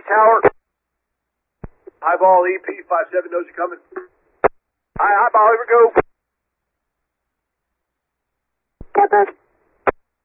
tower. High ball EP, 57 knows you're coming. High ball, here we go.